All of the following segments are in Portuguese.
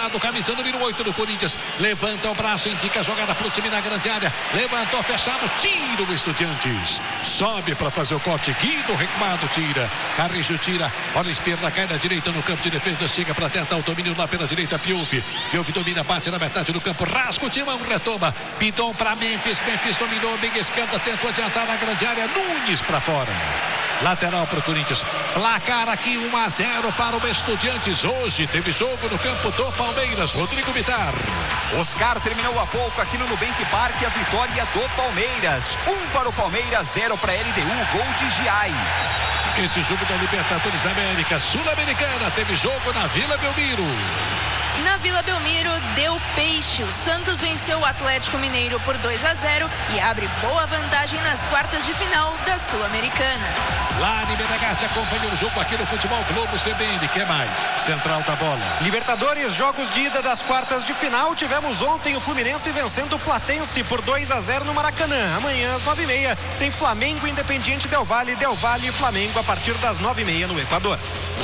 lado, camisa número 8 do Corinthians. Levanta o braço, indica a jogada pro time na grande área. Levantou, fechado, tira o Estudiantes. Sobe para fazer o corte. Guido recuado, tira. Carrijo tira. Bola esquerda, cai na direita no campo de defesa. Chega para tentar o domínio lá pela direita. Piove domina, bate na metade do campo. Rasca o Timão, retoma. Bidon para Memphis. Memphis dominou, meia esquerda, tentou adiantar na grande área. Nunes para fora. Lateral para o Corinthians. Placar aqui 1-0 para o Estudiantes. Hoje teve jogo no campo do Palmeiras. Rodrigo Vitar. Oscar terminou há pouco aqui no Nubank Parque a vitória do Palmeiras. 1 para o Palmeiras, 0 para a LDU. Gol de Giai. Esse jogo da Libertadores América Sul-Americana teve jogo na Vila Belmiro. Na Vila Belmiro deu peixe. O Santos venceu o Atlético Mineiro por 2-0 e abre boa vantagem nas quartas de final da Sul-Americana. Lani Menegatti acompanha o jogo aqui no Futebol Globo CBN. Que mais? Central da bola. Libertadores, jogos de ida das quartas de final. Tivemos ontem o Fluminense vencendo o Platense por 2-0 no Maracanã. Amanhã às 9h30 tem Flamengo Independiente Del Valle e Flamengo a partir das 9h30 no Equador.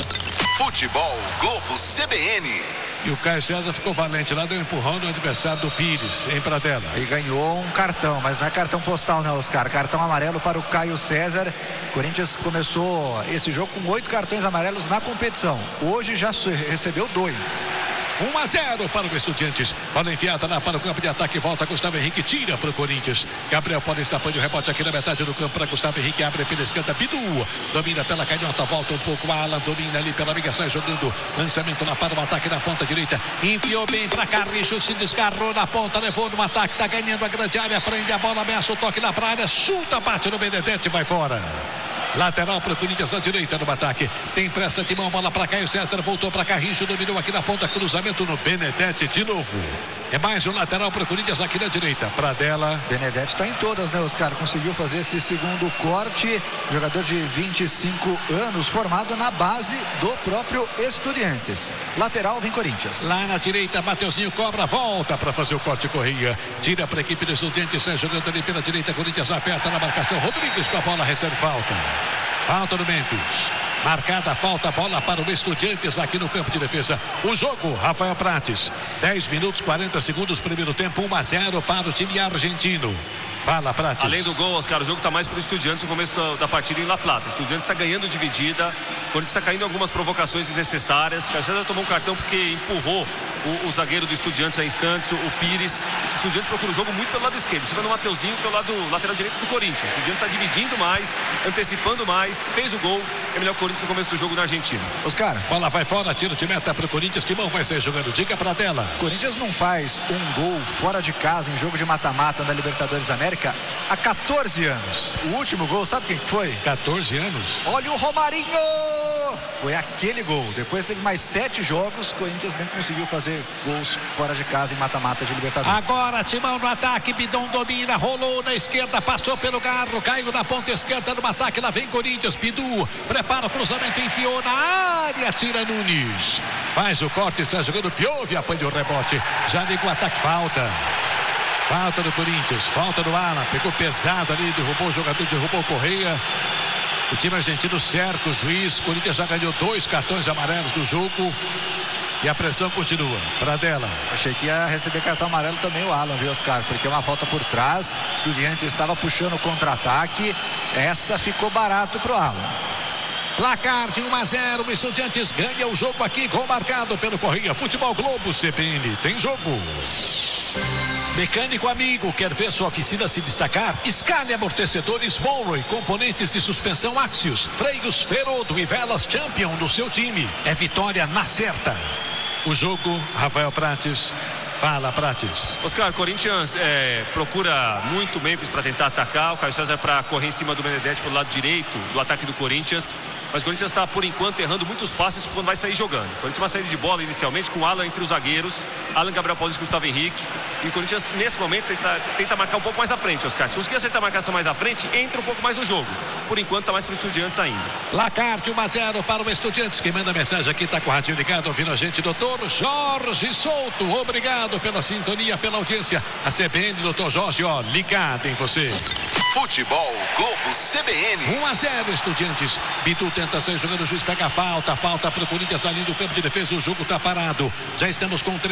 Futebol Globo CBN. E o Caio César ficou valente lá, deu um empurrão no adversário do Pires, em Pradella. E ganhou um cartão, mas não é cartão postal, né, Oscar? Cartão amarelo para o Caio César. O Corinthians começou esse jogo com 8 cartões amarelos na competição. Hoje já recebeu 2. 1-0 para o Estudiantes. Bola enfiada lá para o campo de ataque. Volta Gustavo Henrique, tira para o Corinthians. Gabriel Paulista apanha o rebote aqui na metade do campo para Gustavo Henrique. Abre pela esquerda, Bidu. Domina pela canhota, volta um pouco. Alan domina ali pela amiga, sai jogando. Lançamento lá para o ataque na ponta direita. Enfiou bem para Carrijo, se desgarrou na ponta, levou no ataque. Tá ganhando a grande área, prende a bola, ameaça o toque na praia. Chuta, bate no Benedetti, vai fora. Lateral para o Corinthians na direita no ataque. Tem pressa de mão, bola para Caio César. Voltou para Carrijo, dominou aqui na ponta. Cruzamento no Benedetti de novo. É mais um lateral para o Corinthians aqui na direita. Pradella. Benedetti está em todas, né, Oscar? Conseguiu fazer esse segundo corte. Jogador de 25 anos, formado na base do próprio Estudiantes. Lateral vem Corinthians. Lá na direita, Mateuzinho cobra, volta para fazer o corte, Correia. Tira para a equipe do Estudiantes, sai jogando ali pela direita. Corinthians aperta na marcação. Rodrigues com a bola, recebe falta. Falta do Memphis. Marcada a falta, bola para o Estudiantes aqui no campo de defesa. O jogo, Rafael Prates. 10 minutos, 40 segundos, primeiro tempo, 1-0 para o time argentino. Fala, Prates. Além do gol, Oscar, o jogo está mais para o Estudiantes no começo da partida em La Plata. O Estudiantes está ganhando dividida, quando está caindo algumas provocações desnecessárias. O Cajada tomou um cartão porque empurrou o zagueiro do Estudiantes a instantes, o Pires. O Estudiantes procura o jogo muito pelo lado esquerdo, segundo o Mateuzinho pelo lado lateral direito do Corinthians. O Estudiantes está dividindo mais, antecipando mais, fez o gol. É melhor o Corinthians no começo do jogo na Argentina. Oscar. Bola vai fora, tiro de meta para o Corinthians. Timão vai sair jogando, dica para a tela. O Corinthians não faz um gol fora de casa em jogo de mata-mata da Libertadores América há 14 anos. O último gol, sabe quem foi? 14 anos. Olha o Romarinho! Foi aquele gol. Depois teve mais 7 jogos. O Corinthians nem conseguiu fazer gols fora de casa em mata-mata de Libertadores. Agora Timão no ataque, Bidon domina, rolou na esquerda, passou pelo Garro, caiu na ponta esquerda no ataque, lá vem Corinthians, Bidu, prepara o cruzamento, enfiou na área, tira Nunes. Faz o corte, está jogando, Piove, apanha o rebote, já liga o ataque, falta. Falta do Corinthians, falta do Alan, pegou pesado ali, derrubou o jogador, derrubou o Correia. O time argentino cerca o juiz. Corinthians já ganhou 2 cartões amarelos do jogo. E a pressão continua. Pradella. Achei que ia receber cartão amarelo também o Alan, viu, Oscar? Porque uma falta por trás. O Estudiantes estava puxando o contra-ataque. Essa ficou barato pro Alan. Placar de 1-0. O Estudiantes ganha o jogo aqui. Gol marcado pelo Correia. Futebol Globo CBN. Tem jogo. Mecânico amigo, quer ver sua oficina se destacar? Escale amortecedores Monroe, componentes de suspensão Axios, freios Ferodo e velas Champion do seu time. É vitória na certa. O jogo, Rafael Prates. Fala, Prates. Oscar, Corinthians procura muito Memphis para tentar atacar. O Caio César para correr em cima do Benedetti pelo lado direito do ataque do Corinthians. Mas o Corinthians está, por enquanto, errando muitos passes quando vai sair jogando. O Corinthians vai sair de bola inicialmente com o Alan entre os zagueiros. Alan, Gabriel Paulista e Gustavo Henrique. E o Corinthians, nesse momento, tenta marcar um pouco mais à frente, Oscar. Se conseguir acertar a marcação mais à frente, entra um pouco mais no jogo. Por enquanto, está mais para o Estudiantes ainda. Placar de 1-0 para o Estudiantes. Quem manda a mensagem aqui está com o radinho ligado, ouvindo a gente, doutor Jorge Souto. Obrigado pela sintonia, pela audiência. A CBN, doutor Jorge, ó, ligado em você. Futebol Globo CBN. 1-0 Estudiantes. Bidu tenta sair jogando, o juiz pega a falta para o Corinthians ali do campo de defesa. O jogo está parado. Já estamos com 3